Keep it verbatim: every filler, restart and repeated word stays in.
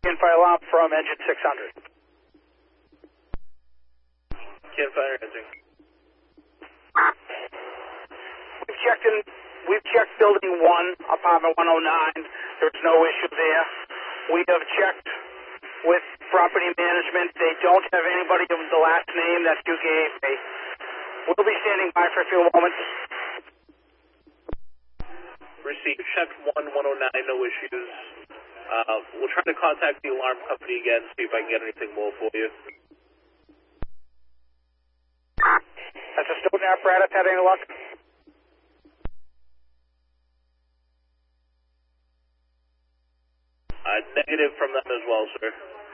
fire alarm from engine six hundred. Can't fire engine. We've checked in, we've checked building one, apartment one oh nine. There's no issue there. We have checked with property management. They don't have anybody of the last name that you gave me. We'll be standing by for a few moments. Received. Check one, one oh nine, no issues. Uh, we'll try to contact the alarm company again, see if I can get anything more for you. That's a Stoughton apparatus. Had any luck? Uh, negative from them as well, sir.